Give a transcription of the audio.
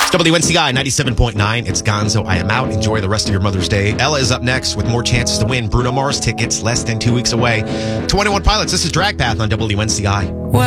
WNCI 97.9. It's Gonzo. I am out. Enjoy the rest of your Mother's Day. Ella is up next with more chances to win Bruno Mars tickets less than 2 weeks away. 21 Pilots. This is Drag Path on WNCI.